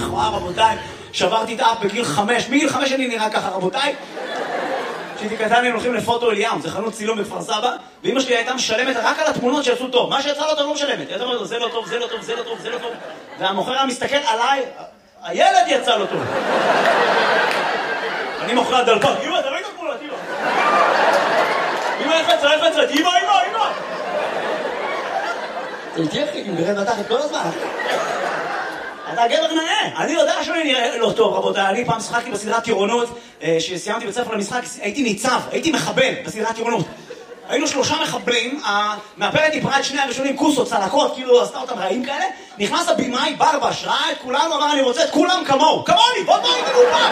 מכוער, רבותיי. שברתי את האף בגיל 5. מגיל 5 אני נראה ככה, רבותיי. כשהייתי קטן היינו הולכים לפוטו אליאם, זה חנות צילום בכפר סבא, ואמא שלי הייתה משלמת רק על התמונות שיצאו טוב. מה שיצא לא טוב לא משלמת. הייתה אומרת, זה לא טוב, זה לא טוב, זה לא טוב, זה לא טוב. והמוכר היה מסתכל עליי, הילד יצא לו טוב. אני מוכר דלפק, אמא, תראי את התמונות, אמא. אמא, איך יצאת? אמא. זה תהיה חי, אם גרד בתחת כל הזמן. אתה גבר נאה. אני יודע שאני נראה לא טוב, רבותיי. אני פעם שחקתי בסדרת טירונות, שסיימתי בית ספר למשחק, הייתי ניצב, הייתי מחבל בסדרת טירונות. היינו 3 מחבלים, המאפרת דיברה את שני הראשונים, כוסות, צלקות, כאילו עשתה אותם רעים כאלה. נכנס הבימאי, ברבש, ראה את כולנו, אמר, אני רוצה את כולם כמוהו. כמוני, בוא תראי את הגופה.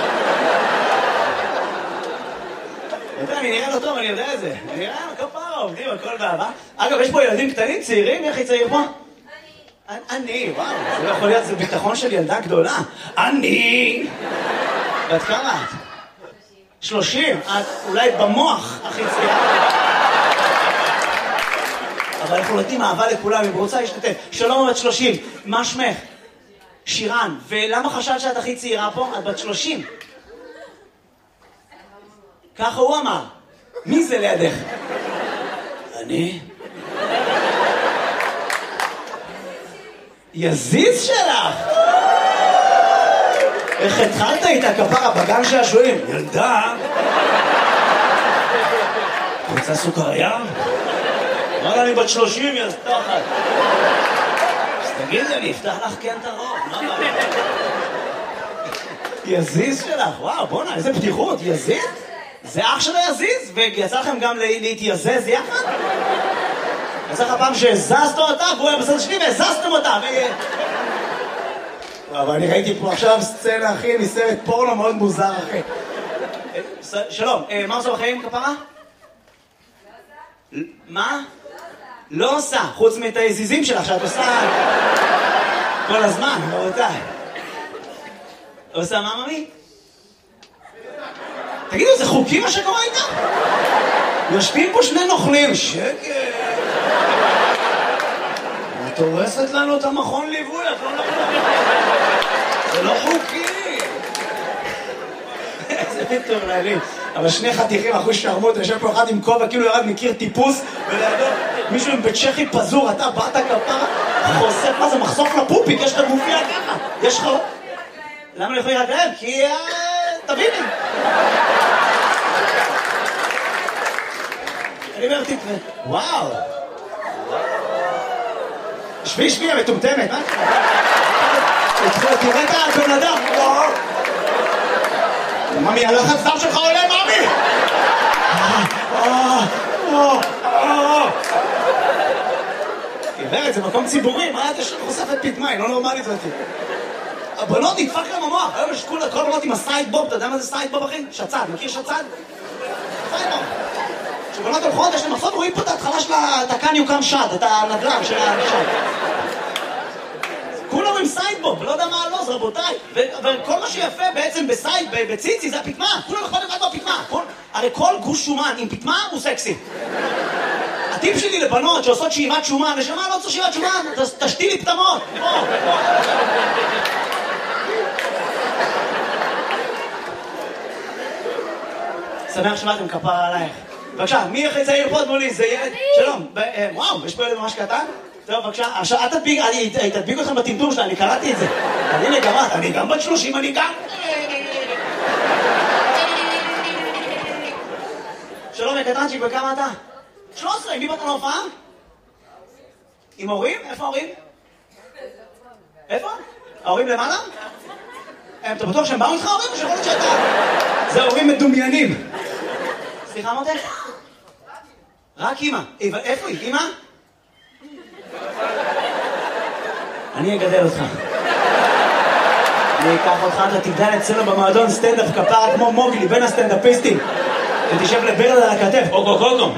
אני נראה לא טוב, אני יודע את זה. אני נראה כפרה, עובדים, הכל באהבה. אגב, יש פה ילדים קטנים, צעירים, איך היא צעיר פה? אני, וואו, זה לא יכול להיות, זה ביטחון של ילדה גדולה. אני! ואת כמה את? 30. את אולי במוח הכי צעירה. אבל אנחנו נותנים אהבה לכולם, אם רוצה להשתתף. שלום, בת 30. מה שמך? שירן. ולמה חשבת שאת הכי צעירה פה? את בת 30. ככה הוא אמר. מי זה לידך? אני? יזיז שלך! איך התחלת איתה כפרה בגן שעשועים? ילדה! רוצה סוכריה? אמרה אני בת 30, יא סתחת. אז תגידי, אני אפתח לך כן את הרוב, מה בא? יזיז שלך, וואו, בוא'נה, איזה פתיחות, יזיז? זה אח שלו יזיז? ויצא לכם גם להתייזז יחד? יצא לך פעם שהזזת אותה, והוא היה בסדר שלי והזזתם אותה, אבל אני ראיתי פה עכשיו סצנה, אחי, מסרט פורנו מאוד מוזר, אחי. שלום, מה עושה בחיים, כפרה? מה? לא עושה, חוץ מאת היזיזים שלך, שאת עושה כל הזמן, רבותיי. עושה מה, ממי? תגידו, זה חוקי מה שקורה איתה? יושבים פה 2 נוכלים, שקט. את הורסת לנו את המכון ליווי, את לא נוכלים. זה לא חוקי. איזה מטורללים. אבל 2 חתיכים, אחוז שרמות, יושב פה אחד עם כובע, כאילו ירד מכיר טיפוס, ולידו מישהו עם בית צ'כי פזור, אתה באת כפרה, חושף, מה זה, מחשוף לפופיק, יש לך גופיה ככה. יש לך... למה לא יכולים רגליים? כי... תביני. אני אומר, תקרא, וואו. שבי, המטומטמת, מה? תראה את הבן אדם. ממי, הלחץ דם שלך עולה, ממי! גברת, זה מקום ציבורי, מה אתה חושפת פתמה, היא לא נורמלית אותי. הבנות נדפק להם המוח, היום יש כל הבנות עם הסיידבוב, אתה יודע מה זה סיידבוב, אחי? שצד, מכיר שצד? סיידבוב. כשבנות הולכות, יש להם מחסות, רואים פה את ההתחלה של הקן יוקם שד, את הנדל"ן של השד. כולם עם סיידבוב, לא יודע מה הלוז, רבותיי. וכל מה שיפה בעצם בציצי זה הפתמה. כולם אכפת לבד בפתמה. הרי כל גוש שומן עם פתמה הוא סקסי. הטיפ שלי לבנות שעושות שאיבת שומן, נשמה לא צריך שאיבת שומן, תשתילי פתמות. שמח שבאתם, כפרה עלייך. בבקשה, מי הכי צעיר פה מולי? זה ילד? שלום. וואו, יש פה ילד ממש קטן? טוב, בבקשה. עכשיו, אני תדביק אתכם בטמטום שלה, אני קראתי את זה. הנה גם את, אני גם בת 30, אני גם... שלום, קטנצ'יק, וכמה אתה? 13, מי באת להופעה? עם הורים? איפה ההורים? איפה? ההורים למעלה? אתה בטוח שהם באו איתך ההורים או שיכול להיות שאתה? זה הורים מדומיינים. סליחה, מותק? רק אמא. איפה היא? אמא? אני אגדל אותך. אני אקח אותך, אתה תגדל אצלנו במועדון סטנדאפ כפרה כמו מוגלי, בין הסטנדאפיסטים. ותשב לברד על הכתף, אוקו.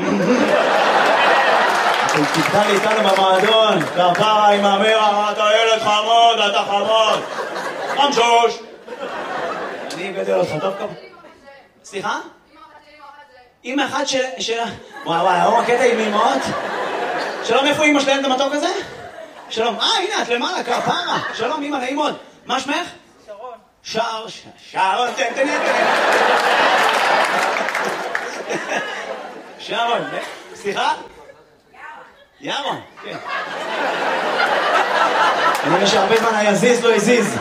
תגדל איתנו במועדון, כפרה עם המרה, אתה ילד חמוד, אתה חמוד. חמשוש. אני אגדל אותך, טוב כפרה. סליחה? אמא אחת של... וואו, הקטע עם אמאות. שלום, איפה אמא שלהם את המתוק הזה? שלום, הנה, את למעלה, כפרה. שלום, אמא, נעים מאוד. מה שמך? שרון, תן. שרון, סליחה? ירון, כן. אני רואה שהרבה זמן היזיז לא הזיז.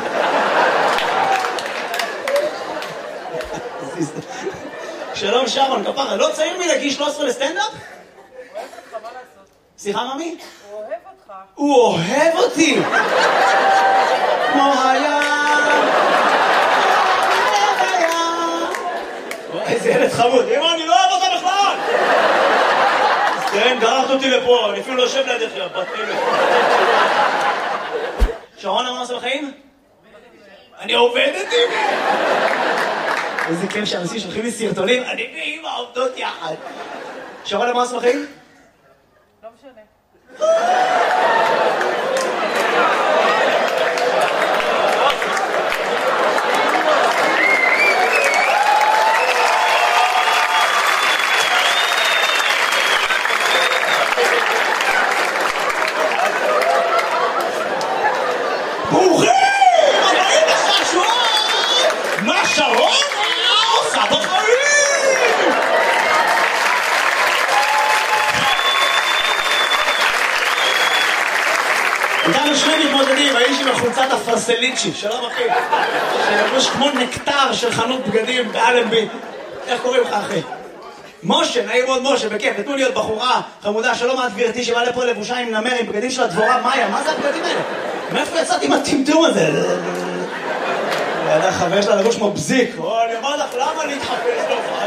שלום שרון, כפרה, לא צעיר מלגיל 13 לסטנדאפ? הוא אוהב אותך, מה לעשות? סליחה, ממי? הוא אוהב אותך. הוא אוהב אותי! כמו איזה ילד חמוד. אמא, אני לא אוהב אותה בכלל! כן, גררת אותי לפה, אני אפילו לא יושב לידך, בת אלף. שרון, מה עושה בחיים? אני עובדת עם... איזה כיף שאנשים שולחים לי סרטונים, אני ואמא עובדות יחד. שרון, מה עושה בחיים? לא משנה. ברוכים! הבאים לחשוב! מה שרון עושה בחיים? איתנו שני מתמודדים, האיש עם החולצת הפרסליצ'י, שלום אחי, שלבוש כמו נקטר של חנות בגדים באלנבי. איך קוראים לך אחי? משה, נעים מאוד משה, בכיף, נתנו לי עוד בחורה חמודה, שלום את גברתי שבאה לפה לבושה עם נמר, עם בגדים של הדבורה מאיה, מה זה הבגדים האלה? מאיפה יצאתי עם הטמטום הזה? ידע חבר שלה לבוש כמו בזיק, אני אומר לך, למה להתחפש להופעה?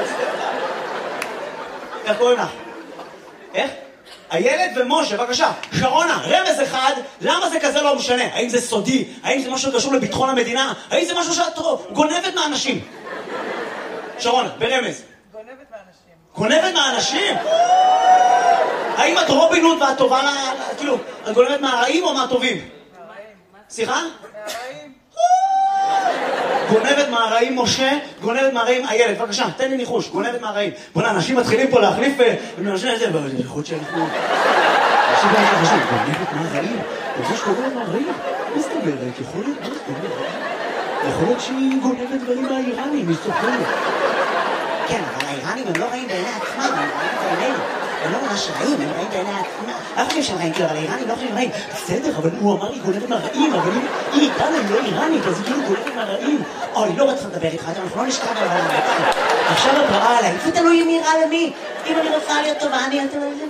איך קוראים לך? איך? הילד ומשה, בבקשה, שרונה, רמז אחד, למה זה כזה לא משנה? האם זה סודי? האם זה משהו קשור לביטחון המדינה? האם זה משהו שאת גונבת מהאנשים? שרונה, ברמז. גונבת מהאנשים. גונבת מהאנשים? האם את רובין הוד ואת טובה כאילו, את גונבת מהרעים או מהטובים? מהרעים. סליחה? מהרעים. גונבת מהרעים משה, גונבת מהרעים הילד, בבקשה, תן לי ניחוש, גונבת מהרעים. בוא'נה, אנשים מתחילים פה להחליף, אנשים את זה, יכול להיות שאנחנו... אנשים באמת חשוב, גונבת מהרעים? יש גונבת מהרעים? מה זאת אומרת? יכול להיות, מה זאת אומרת? יכול להיות שהיא גונבת דברים מהאיראנים, היא סופרת. כן, אבל האיראנים הם לא רעים בעיני עצמם, הם רעים בעינינו. הם לא ממש רעים, הם רעים בעיני עצמם. אף חושב שהם רעים, כאילו, אבל האיראנים לא חושבים רעים. בסדר, אבל הוא אמר לי גונבת מהרעים, אבל היא איתנו, היא לא איראנית, אז היא כאילו גונבת מהרעים. אוי, לא רציתי לדבר איתך, אנחנו לא נשכב על העולם. עכשיו את רעה עליי, זה תלוי אם נראה למי. אם אני רוצה להיות טובה, אני אתן לזה.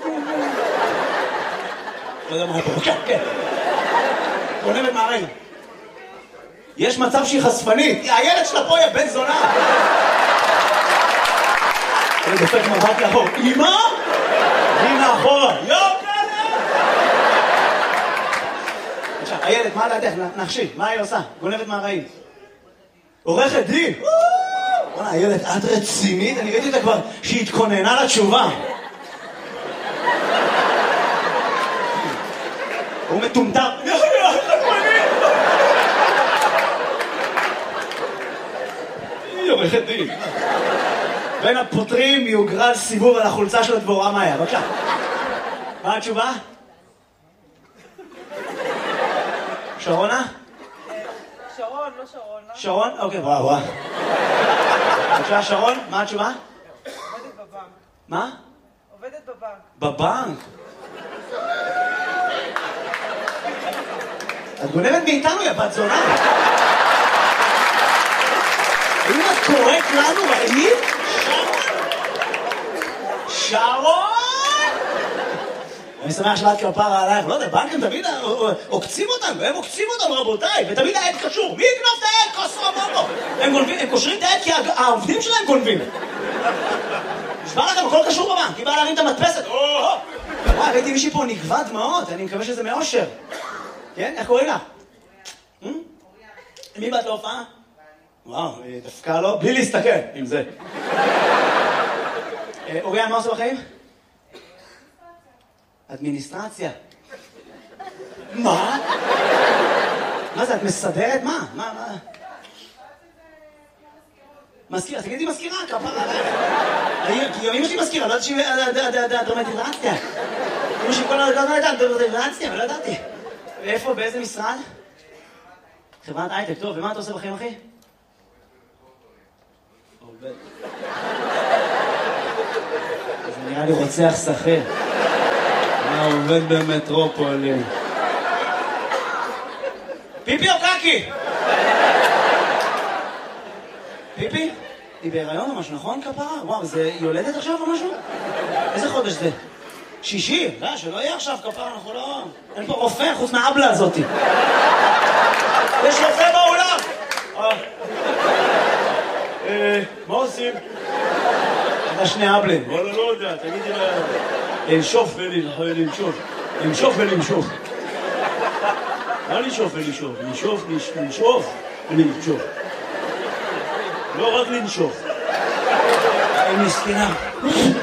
לא יודע מה פה, כן. גונבת מהרעים. יש מצב שהיא חשפנית, הילד שלה פה היא בן זונה. אני דופק מבט לאחור, אמא? והנה אחורה, עכשיו, הילד, מה לידך? נחשי, מה היא עושה? גונבת מהרעים. עורכת דין. בוא'נה, הילד, את רצינית? אני ראיתי אותה כבר שהיא התכוננה לתשובה. הוא מטומטם. היא עורכת דין. בין הפותרים יוגרל סיבוב על החולצה של הדבורה מאיה. בבקשה. מה התשובה? שרונה? שרון, לא שרון. שרון? אוקיי, וואו. בבקשה, שרון, מה התשובה? עובדת בבנק. מה? עובדת בבנק. בבנק? את גונבת מאיתנו, יא בת זונה. האם את קוראת לנו רעים? שרון! אני שמח שבאת כפרה עלייך, לא יודע, בנקים תמיד עוקצים אותנו, הם עוקצים אותנו רבותיי, ותמיד העד קשור, מי יקנוף את העד? כוסו בובו! הם קושרים את העד כי העובדים שלהם גונבים. נשבע לכם, הכל קשור בבנק, היא באה להרים את המדפסת, וואי, ראיתי מישהי פה נגבה דמעות, אני מקווה שזה מאושר. כן? איך קוראים לה? מי באת להופעה? וואו, דווקא לא, בלי להסתכל עם זה. אוריאן, מה עושה בחיים? אדמיניסטרציה. מה? מה זה, את מסדרת? מה? מזכירה, תגידי מזכירה, כפרה עליך. אמא שלי מזכירה, לא יודעת שהיא דרמטיזציה. אמא שלי כל הזמן הייתה דרמטיזציה, אבל לא ידעתי. ואיפה, באיזה משרד? חברת הייטק, טוב, ומה אתה עושה בחיים, אחי? עובד. זה נראה לי רוצח שכיר. עובד במטרופולין. פיפי או קקי? פיפי? היא בהיריון או משהו, נכון כפרה? וואו, זה יולדת עכשיו או משהו? איזה חודש זה? שישי? לא, שלא יהיה עכשיו כפרה, אנחנו לא... אין פה רופא חוץ מהאבלה הזאתי. יש רופא באולם! מה עושים? אתה שני אבלים. וואלה, לא יודע, תגידי לה... לנשוף ולנשוף. לנשוף ולנשוף. מה לנשוף ולנשוף? לנשוף ולנשוף. לא רק לנשוף. היא מסכנה.